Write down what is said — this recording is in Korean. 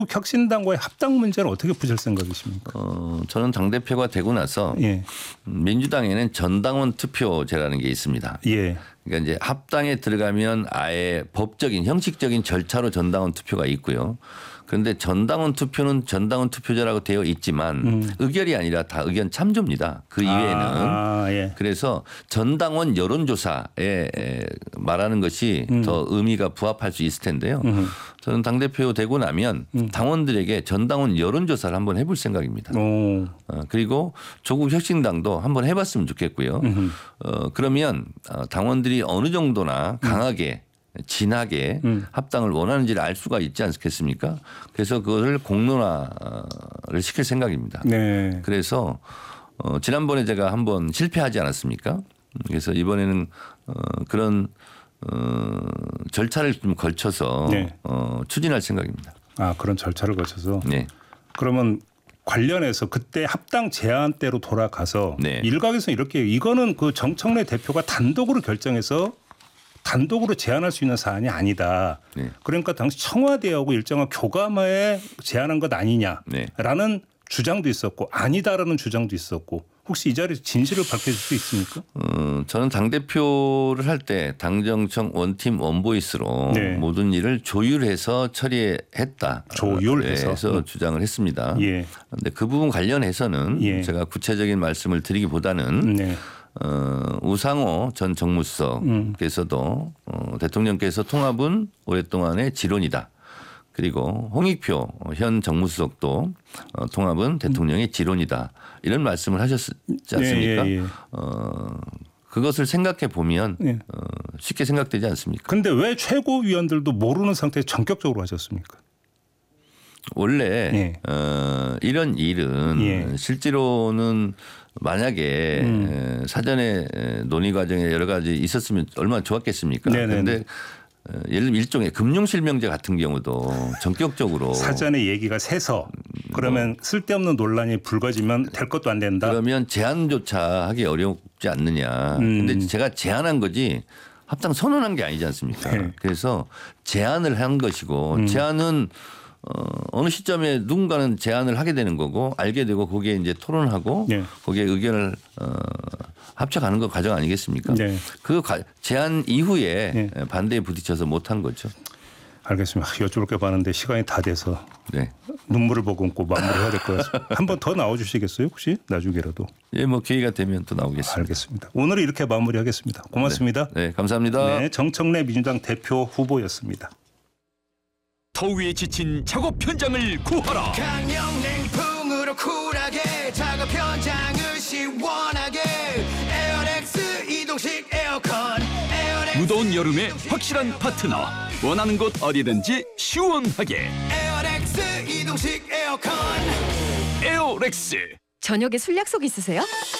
혁신당과의 합당 문제는 어떻게 푸실 생각이십니까? 저는 당대표가 되고 나서 예. 민주당에는 전당원 투표제라는 게 있습니다. 예. 그러니까 이제 합당에 들어가면 아예 법적인 형식적인 절차로 전당원 투표가 있고요. 그런데 전당원 투표는 전당원 투표제라고 되어 있지만 의결이 아니라 다 의견 참조입니다. 그 이외에는. 예. 그래서 전당원 여론조사에 말하는 것이 더 의미가 부합할 수 있을 텐데요. 저는 당대표 되고 나면 당원들에게 전당원 여론조사를 한번 해볼 생각입니다. 그리고 조국 혁신당도 한번 해봤으면 좋겠고요. 그러면 당원들이 어느 정도나 강하게 진하게 합당을 원하는지를 알 수가 있지 않겠습니까? 그래서 그것을 공론화를 시킬 생각입니다. 네. 그래서 지난번에 제가 한번 실패하지 않았습니까? 그래서 이번에는 그런 절차를 좀 걸쳐서 네. 추진할 생각입니다. 아, 그런 절차를 거쳐서. 네. 그러면 관련해서 그때 합당 제안 때로 돌아가서 네. 일각에서 이렇게 이거는 그 정청래 대표가 단독으로 결정해서 단독으로 제안할 수 있는 사안이 아니다. 네. 그러니까 당시 청와대하고 일정한 교감하에 제안한 것 아니냐라는 네. 주장도 있었고 아니다라는 주장도 있었고 혹시 이 자리에서 진실을 밝혀줄 수 있습니까? 저는 당대표를 할 때 당정청 원팀 원보이스로 네. 모든 일을 조율해서 처리했다. 조율해서 해서 주장을 했습니다. 예. 그런데 그 부분 관련해서는 예. 제가 구체적인 말씀을 드리기보다는 네. 우상호 전 정무수석께서도 대통령께서 통합은 오랫동안의 지론이다. 그리고 홍익표 현 정무수석도 통합은 대통령의 지론이다. 이런 말씀을 하셨지 않습니까? 예. 그것을 생각해 보면 예. 쉽게 생각되지 않습니까? 그런데 왜 최고위원들도 모르는 상태에서 전격적으로 하셨습니까? 원래 예. 이런 일은 예. 실제로는 만약에 사전에 논의 과정에 여러 가지 있었으면 얼마나 좋았겠습니까? 그런데 예를 들면 일종의 금융실명제 같은 경우도 전격적으로 사전에 얘기가 새서 그러면 쓸데없는 논란이 불거지면 될 것도 안 된다. 그러면 제안조차 하기 어렵지 않느냐. 그런데 제가 제안한 거지 합당 선언한 게 아니지 않습니까? 네. 그래서 제안을 한 것이고 제안은 어느 시점에 누군가는 제안을 하게 되는 거고 알게 되고 거기에 이제 토론하고 네. 거기에 의견을 합쳐가는 거 과정 아니겠습니까? 네. 그 제안 이후에 반대에 부딪혀서 못한 거죠. 알겠습니다. 여쭤볼 게 많은데 시간이 다 돼서 네. 눈물을 머금고 마무리해야 될 것 같습니다. 한 번 더 나와주시겠어요? 혹시 나중에라도. 예, 뭐 기회가 되면 또 나오겠습니다. 알겠습니다. 오늘 이렇게 마무리하겠습니다. 고맙습니다. 네, 감사합니다. 네, 정청래 민주당 대표 후보였습니다. 더위에 지친 작업 현장을 구하라. 강력냉풍으로 쿨하게 작업 현장을 시원하게 에어렉스 이동식 에어컨 무더운 여름에 확실한 파트너. 원하는 곳 어디든지 시원하게. 에어렉스 이동식 에어컨 에어렉스. 저녁에 술 약속 있으세요?